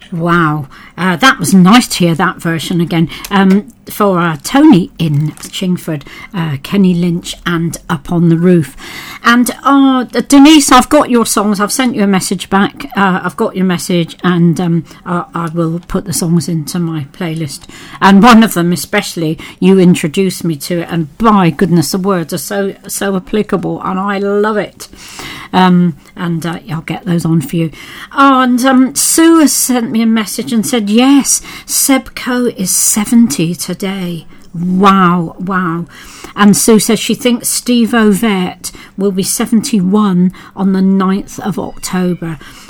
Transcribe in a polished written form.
Wow, that was nice to hear that version again. For Tony in Chingford, Kenny Lynch and Up on the Roof. And Denise, I've got your songs. I've sent you a message back. I've got your message, and I will put the songs into my playlist. And one of them especially, you introduced me to it, and by goodness, the words are so applicable, and I love it. I'll get those on for you. And Sue has sent me a message and said, yes, Seb Coe is 70 today. Wow. And Sue says she thinks Steve Ovett will be 71 on the 9th of October.